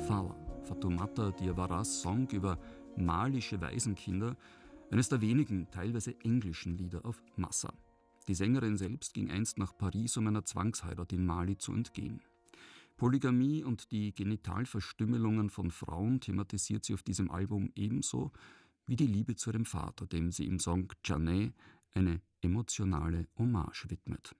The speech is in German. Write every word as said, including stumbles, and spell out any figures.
Father, Fatoumata Diawaras Song über malische Waisenkinder, eines der wenigen, teilweise englischen Lieder auf Massa. Die Sängerin selbst ging einst nach Paris, um einer Zwangsheirat in Mali zu entgehen. Polygamie und die Genitalverstümmelungen von Frauen thematisiert sie auf diesem Album ebenso wie die Liebe zu ihrem Vater, dem sie im Song Djanné eine emotionale Hommage widmet.